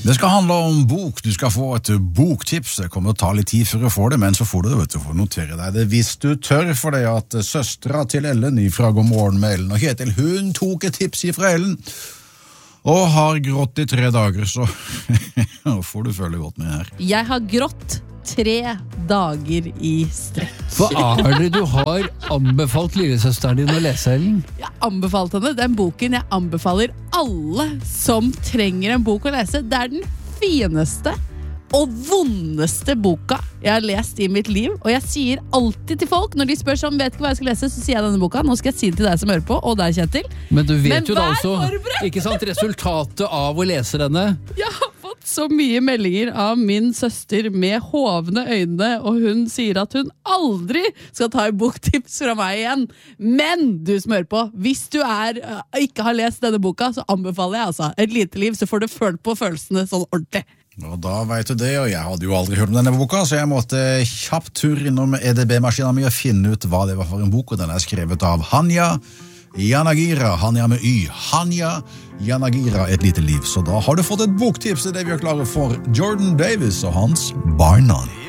Det skal handle om bok. Du skal få et boktips. Det kommer til å ta litt tid før du får det, men så får du det, vet du, for å notere deg det hvis du tør, for det at søstera til Ellen fra God morgen med Ellen og Kjetil, hun tok et tips fra Ellen, og har grått i 3 dager, så får du føle godt med her. Jeg har grått 3 dager i strekk. Hva det du har anbefalt lillesøsteren din å lese, Ellen? Jeg anbefalte henne den boken jeg anbefaler alle som trenger en bok å lese. Det den fineste og vondeste boka jeg har lest i mitt liv. Og jeg sier alltid til folk, når de spør sånn, vet ikke hva jeg skal lese, så sier jeg denne boka. Nå skal jeg si det til deg som hører på, og deg, Kjetil. Men du vet jo da vær også, forberedt! ikke sant, resultatet av å lese denne. Jeg har fått så mye meldinger av min søster med hovne øyne, og hun sier at hun aldri skal ta en boktips fra meg igjen. Men du som hører på, hvis du ikke har lest denne boka, så anbefaler jeg altså Et lite liv, så får du følt på følelsene sånn ordentlig. Og da vet du det, og jeg hadde jo aldri hørt om denne boka, så jeg måtte kjapt tur innom EDB-maskinen min og finne ut hva det var for en bok, og den skrevet av Hanya Yanagira, Hanya med Y, Hanya Yanagira, Et lite liv. Så da har du fått et boktips til det vi er klare for Jordan Davis og hans Barnum.